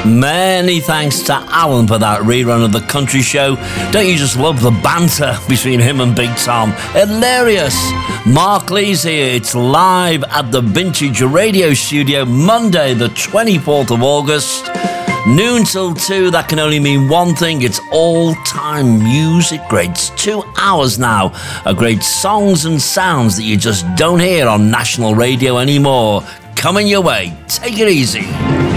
Many thanks to Alan for that rerun of The Country Show. Don't you just love the banter between him and Big Tom? Hilarious. Mark Lee's here. It's live at the Vintage Radio Studio, Monday the 24th of August. Noon till 2, that can only mean one thing. It's all-time music greats. 2 hours now of great songs and sounds that you just don't hear on national radio anymore. Coming your way. Take it easy.